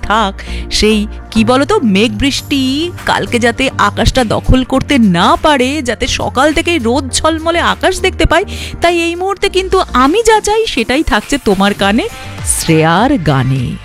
থাক, সেই কি বলতো মেঘ বৃষ্টি কালকে যাতে আকাশটা দখল করতে না পারে, যাতে সকাল থেকেই রোদ ঝলমলে আকাশ দেখতে পাই। তাই এই মুহূর্তে কিন্তু আমি যা চাই সেটাই থাকছে তোমার কানে, শ্রেয়ার গানে।